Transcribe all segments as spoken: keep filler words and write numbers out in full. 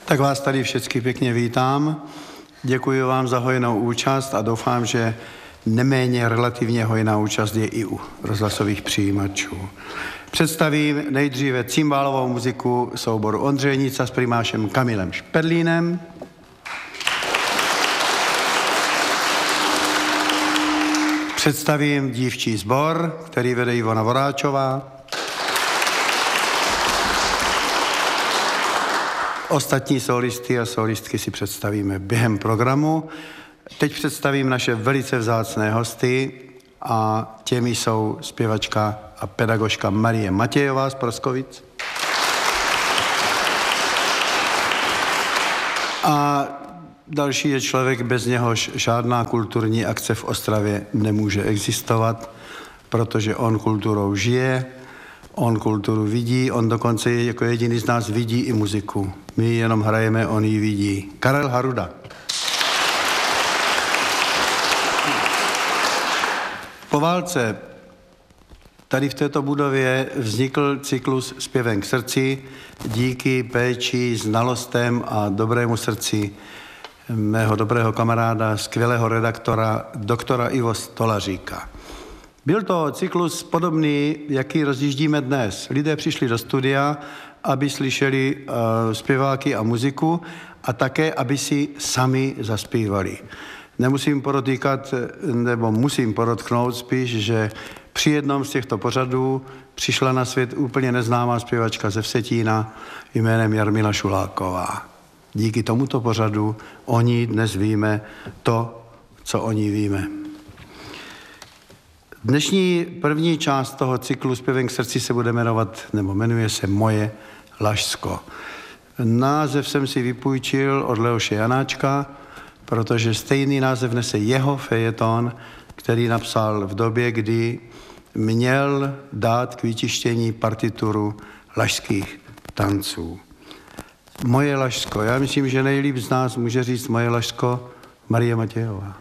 Tak vás tady všechny pěkně vítám. Děkuji vám za hojnou účast a doufám, že neméně relativně hojná účast je i u rozhlasových přijímačů. Představím nejdříve cymbálovou muziku souboru Ondřejnica s primášem Kamilem Šperlínem. Představím dívčí sbor, který vede Ivona Voráčová. Ostatní solisty a solistky si představíme během programu. Teď představím naše velice vzácné hosty a těmi jsou zpěvačka a pedagožka Marie Matějová z Proskovic a další je člověk, bez něhož žádná kulturní akce v Ostravě nemůže existovat, protože on kulturou žije, on kulturu vidí, on dokonce jako jediný z nás vidí i muziku. My jenom hrajeme, on ji vidí. Karel Haruda. Po válce tady v této budově vznikl cyklus Zpěvem k srdci díky péči, znalostem a dobrému srdci mého dobrého kamaráda, skvělého redaktora, doktora Ivo Stolaříka. Byl to cyklus podobný, jaký rozjíždíme dnes. Lidé přišli do studia, aby slyšeli uh, zpěváky a muziku a také, aby si sami zaspívali. Nemusím podotýkat, nebo musím podotknout spíš, že při jednom z těchto pořadů přišla na svět úplně neznámá zpěvačka ze Vsetína jménem Jarmila Šuláková. Díky tomuto pořadu o ní dnes víme to, co o ní víme. Dnešní první část toho cyklu Zpěvem k srdci se bude jmenovat, nebo jmenuje se Moje Lašsko. Název jsem si vypůjčil od Leoše Janáčka, protože stejný název nese jeho fejeton, který napsal v době, kdy měl dát k vytištění partituru lašských tanců. Moje Lašsko. Já myslím, že nejlíp z nás může říct Moje Lašsko Marie Matějová.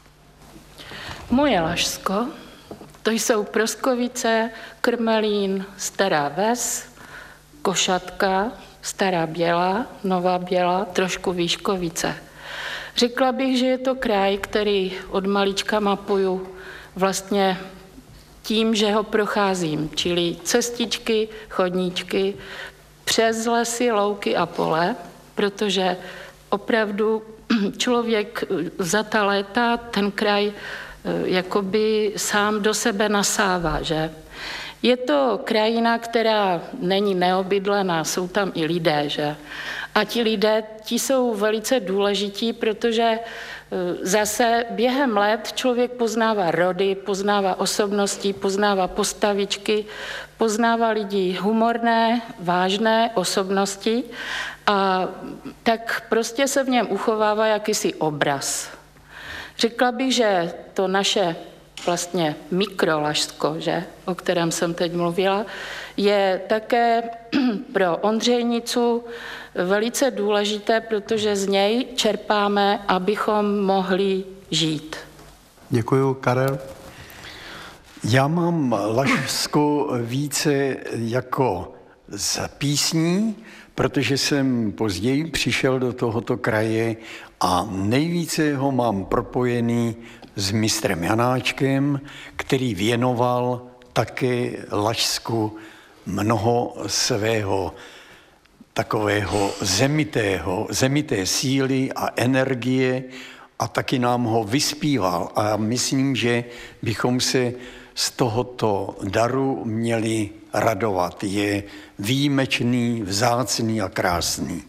Moje Lašsko, to jsou Proskovice, Krmelín, Stará Ves, Košatka, Stará Běla, Nová Běla, trošku Výškovice. Řekla bych, že je to kraj, který od malička mapuju vlastně tím, že ho procházím, čili cestičky, chodníčky, přes lesy, louky a pole, protože opravdu člověk za ta léta ten kraj jakoby sám do sebe nasává, že? Je to krajina, která není neobydlená, jsou tam i lidé, že? A ti lidé, ti jsou velice důležití, protože zase během let člověk poznává rody, poznává osobnosti, poznává postavičky, poznává lidi humorné, vážné osobnosti a tak prostě se v něm uchovává jakýsi obraz. Řekla bych, že to naše vlastně mikrolašsko, že, o kterém jsem teď mluvila, je také pro Ondřejnicu velice důležité, protože z něj čerpáme, abychom mohli žít. Děkuju, Karel. Já mám Lašsko více jako z písní, protože jsem později přišel do tohoto kraje a nejvíce ho mám propojený s mistrem Janáčkem, který věnoval také Lašsku mnoho svého takového zemitého, zemité síly a energie a taky nám ho vyspíval. A myslím, že bychom se z tohoto daru měli radovat. Je výjimečný, vzácný a krásný.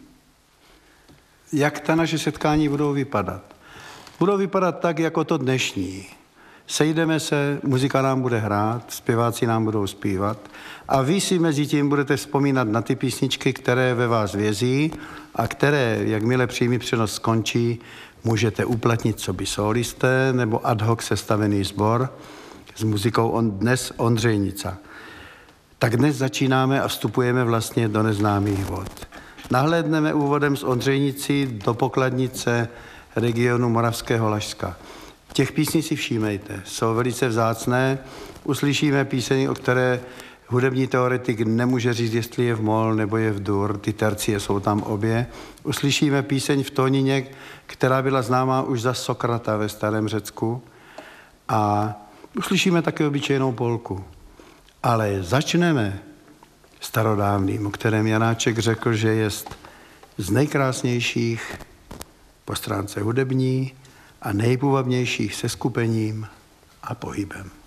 Jak ta naše setkání budou vypadat? Budou vypadat tak, jako to dnešní. Sejdeme se, muzika nám bude hrát, zpěváci nám budou zpívat a vy si mezi tím budete vzpomínat na ty písničky, které ve vás vězí a které, jakmile přímý přenos skončí, můžete uplatnit coby solisté nebo ad hoc sestavený sbor s muzikou on, dnes Ondřejnica. Tak dnes začínáme a vstupujeme vlastně do neznámých vod. Nahlédneme úvodem z Ondřejnici do pokladnice regionu Moravského Lašska. Těch písní si všímejte, jsou velice vzácné. Uslyšíme píseň, o které Hudební teoretik nemůže říct, jestli je v mol nebo je v dur, ty tercie jsou tam obě. Uslyšíme píseň v tónině, která byla známá už za Sokrata ve starém Řecku. A uslyšíme také obyčejnou polku. Ale začneme starodávným, o kterém Janáček řekl, že je z nejkrásnějších po stránce hudební a nejpůvabnějších se skupením a pohybem.